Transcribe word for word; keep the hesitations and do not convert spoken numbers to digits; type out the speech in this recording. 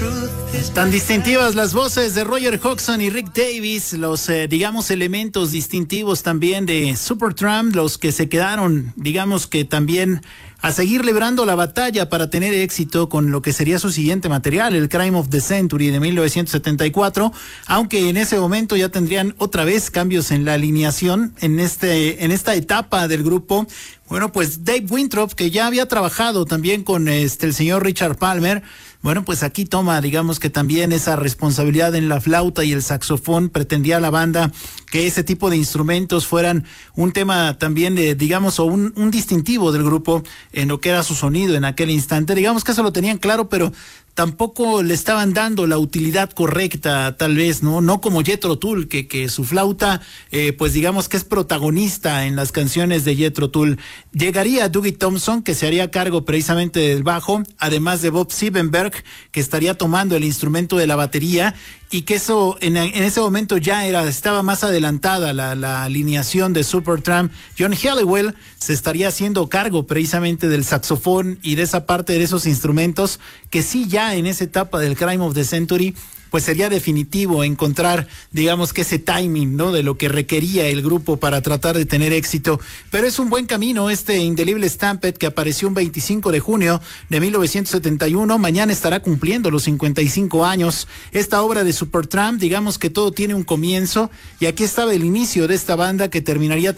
Tan distintivas las voces de Roger Hodgson y Rick Davies, los, eh, digamos, elementos distintivos también de Supertramp, los que se quedaron, digamos que también a seguir librando la batalla para tener éxito con lo que sería su siguiente material, el Crime of the Century de mil novecientos setenta y cuatro, aunque en ese momento ya tendrían otra vez cambios en la alineación en este, en esta etapa del grupo. Bueno, pues Dave Winthrop, que ya había trabajado también con este el señor Richard Palmer, bueno, pues aquí toma, digamos que también esa responsabilidad en la flauta y el saxofón. Pretendía la banda que ese tipo de instrumentos fueran un tema también de, digamos, o un, un distintivo del grupo en lo que era su sonido en aquel instante. Digamos que eso lo tenían claro, pero tampoco le estaban dando la utilidad correcta, tal vez, ¿no? No como Jethro Tull, que, que su flauta, eh, pues digamos que es protagonista en las canciones de Jethro Tull. Llegaría Dougie Thompson, que se haría cargo precisamente del bajo, además de Bob Siebenberg, que estaría tomando el instrumento de la batería, y que eso en, en ese momento ya era, estaba más adelantada la, la alineación de Supertramp. John Helliwell se estaría haciendo cargo precisamente del saxofón y de esa parte de esos instrumentos, que sí ya en esa etapa del Crime of the Century pues sería definitivo encontrar, digamos que ese timing, ¿no? De lo que requería el grupo para tratar de tener éxito. Pero es un buen camino este indeleble Stampede, que apareció un veinticinco de junio de mil novecientos setenta y uno. Mañana estará cumpliendo los cincuenta y cinco años. Esta obra de Supertramp, digamos que todo tiene un comienzo, y aquí estaba el inicio de esta banda que terminaría